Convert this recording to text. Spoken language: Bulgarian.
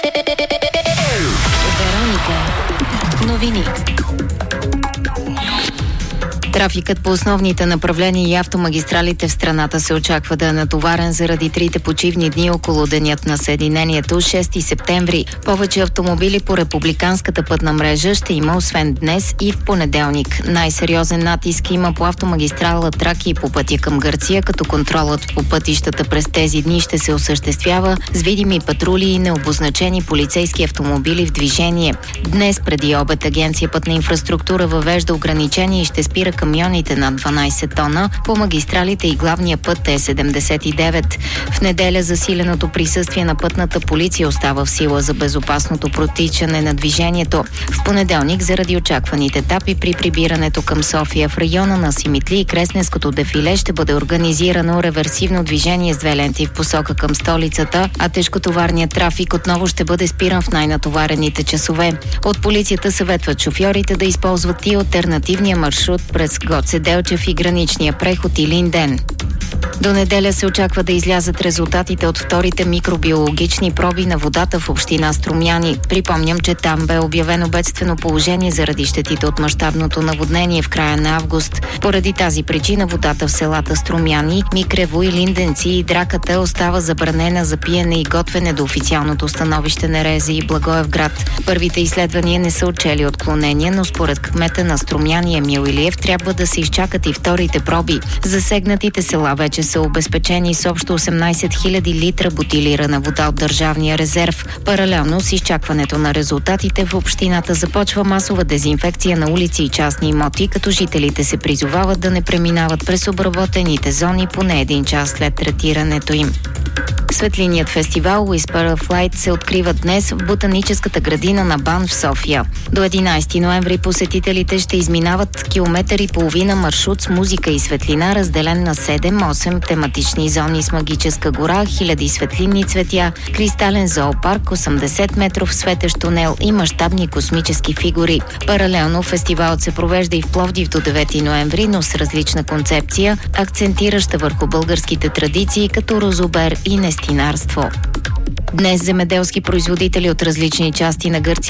Вероника. Новини. Трафикът по основните направления и автомагистралите в страната се очаква да е натоварен заради трите почивни дни около Денят на Съединението 6 септември. Повече автомобили по републиканската пътна мрежа ще има освен днес и в понеделник. Най-сериозен натиск има по автомагистрала Тракия и по пътя към Гърция, като контролът по пътищата през тези дни ще се осъществява с видими патрули и необозначени полицейски автомобили в движение. Днес преди обед Агенция Пътна инфраструктура въвежда ограничения и ще спира камионите над 12 тона по магистралите и главния път Е79. В неделя засиленото присъствие на пътната полиция остава в сила за безопасното протичане на движението. В понеделник, заради очакваните етапи при прибирането към София в района на Симитли и Кресненското дефиле ще бъде организирано реверсивно движение с две ленти в посока към столицата, а тежкотоварният трафик отново ще бъде спиран в най-натоварените часове. От полицията съветват шофьорите да използват и алтернативния маршрут през Гоце Делчев и граничния преход Илинден. До неделя се очаква да излязат резултатите от вторите микробиологични проби на водата в община Струмяни. Припомням, че там бе обявено бедствено положение заради щетите от мащабното наводнение в края на август. Поради тази причина водата в селата Струмяни, Микрево и Линденци и Драката остава забранена за пиене и готвене до официалното становище на РЗИ и Благоевград. Първите изследвания не са отчели отклонения, но според кмета на Струмяни Емил Илиев трябва да се изчакат и вторите проби. Засегнатите села вече са обезпечени с общо 18 000 литра бутилирана вода от държавния резерв. Паралелно с изчакването на резултатите в общината започва масова дезинфекция на улици и частни имоти, като жителите се призовават да не преминават през обработените зони поне един час след третирането им. Светлинният фестивал Whisper of Light се открива днес в ботаническата градина на БАН в София. До 11 ноември посетителите ще изминават километър и половина маршрут с музика и светлина, разделен на 7-8 тематични зони с магическа гора, хиляди светлинни цветя, кристален зоопарк, 80 метров светещ тунел и мащабни космически фигури. Паралелно фестивалът се провежда и в Пловдив до 9 ноември, но с различна концепция, акцентираща върху българските традиции като розобер и нестинарство. Днес земеделски производители от различни части на Гърция